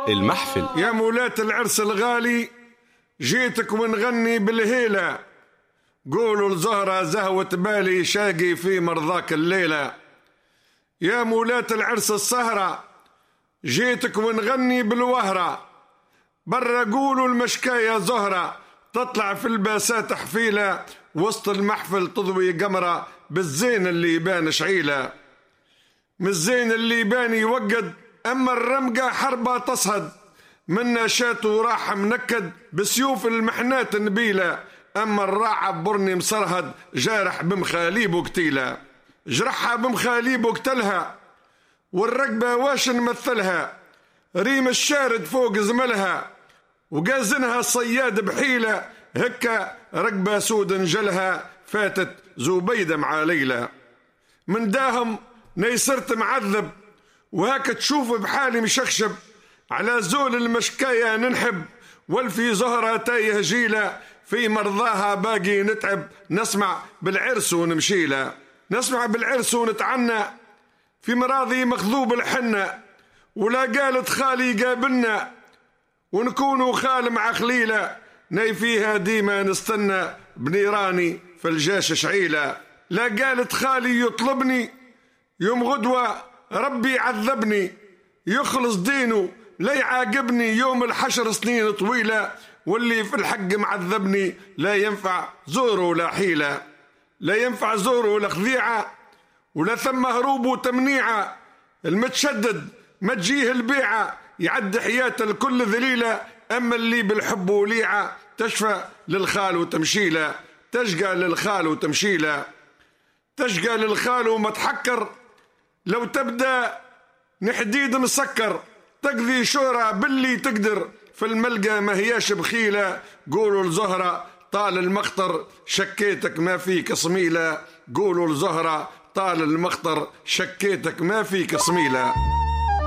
المحفل. يا مولاة العرس الغالي جيتك ونغني بالهيلة، قولوا لزهرة زهوة بالي شاقي في مرضاك الليلة. يا مولاة العرس السهرة جيتك ونغني بالوهرة، برا قولوا المشكاية زهرة تطلع في الباسات حفيلة، وسط المحفل تضوي قمرة بالزين اللي يبان شعيلة. من الزين اللي يبان يوقد، أما الرمقة حربة تصهد، منا شات وراح منكد بسيوف المحنات نبيلة، أما الراعة برني مصرهد جارح بمخاليب وقتيلة. جرحها بمخاليب وقتلها والرقبة واش نمثلها، ريم الشارد فوق زملها وقازنها الصياد بحيلة، هكا رقبة سود نجلها فاتت زبيدة مع ليلى. من داهم نيسرت معذب وهاك تشوف بحالي مشخشب، على زول المشكاية ننحب والفي زهرة تايه جيلة، في مرضاها باقي نتعب نسمع بالعرس ونمشيلة. نسمع بالعرس ونتعنى في مراضي مخذوب الحنة، ولا قالت خالي قابلنا ونكونوا خال مع خليلة، ني فيها ديما نستنى بنيراني في الجيش شعيلة. لا قالت خالي يطلبني يوم غدوة ربي عذبني، يخلص دينه لا يعاقبني يوم الحشر سنين طويلة، واللي في الحق معذبني لا ينفع زوره ولا حيلة. لا ينفع زوره ولا خذيعة ولا ثم هروب وتمنيعة، المتشدد ما تجيه البيعة يعد حياته الكل ذليلة، أما اللي بالحب وليعة تشفى للخال وتمشيلة. تشقى للخال وتمشيلة، تشقى للخال وما تحكر، لو تبدأ نحديد مسكر، تقضي شورى باللي تقدر، في الملقى ما هياش بخيلة، قولوا لزهرة طال المخطر شكيتك ما فيك صميلة. قولوا لزهرة طال المخطر شكيتك ما فيك صميلة.